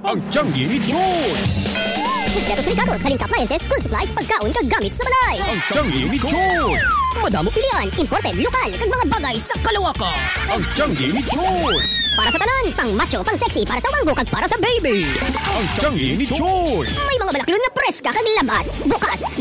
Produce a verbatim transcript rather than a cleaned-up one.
Ang tianggi ni Chon! Kompleto si Ricardo sa Linsa Appliances, school supplies, pagkaon, kagamit sa balay. Ang tianggi ni Chon! Madamo pilian, imported, lokal, kag mga bagay sa kalawakan. Ang tianggi ni Chon! Para sa tanan, pang macho, pang sexy, para sa wanggo, kag para sa baby. Ang tianggi ni Chon! May mga balaklon na preska kag labas, bukas,